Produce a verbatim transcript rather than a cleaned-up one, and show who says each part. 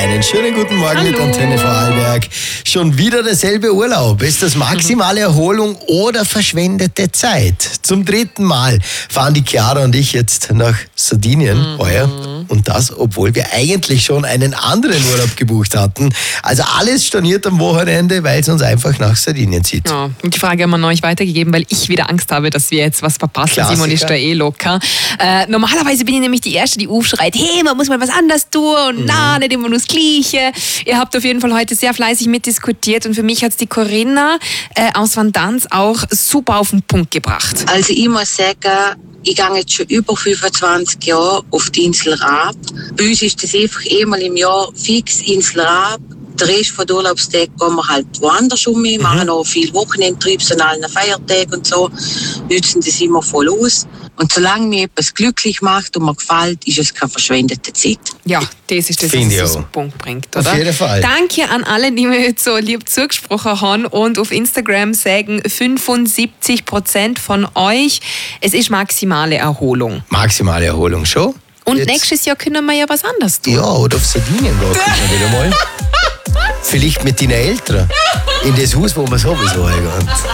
Speaker 1: Einen schönen guten Morgen
Speaker 2: Hallo.
Speaker 1: mit Antenne Vorarlberg. Schon wieder derselbe Urlaub. Ist das maximale Erholung oder verschwendete Zeit? Zum dritten Mal fahren die Chiara und ich jetzt nach Sardinien
Speaker 2: Mhm.
Speaker 1: heuer. Und das, obwohl wir eigentlich schon einen anderen Urlaub gebucht hatten. Also alles storniert am Wochenende, weil es uns einfach nach Sardinien zieht.
Speaker 2: Ja, und die Frage haben wir noch nicht weitergegeben, weil ich wieder Angst habe, dass wir jetzt was verpassen.
Speaker 1: Klassiker.
Speaker 2: Simon ist da eh locker. Äh, normalerweise bin ich nämlich die Erste, die aufschreit, hey, man muss mal was anderes tun und
Speaker 1: Mhm.
Speaker 2: na, nicht immer nur das Gleiche. Ihr habt auf jeden Fall heute sehr fleißig mitdiskutiert und für mich hat es die Corinna äh, aus Vandanz auch super auf den Punkt gebracht.
Speaker 3: Also ich muss sagen, ich gehe jetzt schon über fünfundzwanzig Jahre auf die Insel Raab. Bei uns ist das einfach einmal im Jahr fix Insel Raab. Der Rest von den Urlaubstagen gehen wir halt woanders um. Wir machen auch viel Wochenendtriebs an allen Feiertagen und so. Nützen das immer voll aus. Und solange mir etwas glücklich macht und mir gefällt, ist es keine verschwendete Zeit.
Speaker 2: Ja, das ist das, was
Speaker 1: Finde ich
Speaker 2: es
Speaker 1: auch.
Speaker 2: auf den Punkt bringt,
Speaker 1: Auf
Speaker 2: oder?
Speaker 1: jeden Fall.
Speaker 2: Danke an alle, die mir jetzt so lieb zugesprochen haben und auf Instagram sagen fünfundsiebzig Prozent von euch, es ist maximale Erholung.
Speaker 1: Maximale Erholung schon.
Speaker 2: Und
Speaker 1: Jetzt-
Speaker 2: nächstes Jahr können wir ja was anderes tun.
Speaker 1: Ja, oder auf Sardinien gehen wir wieder mal. Vielleicht mit deinen Eltern. In das Haus, wo wir sowieso heimgehen.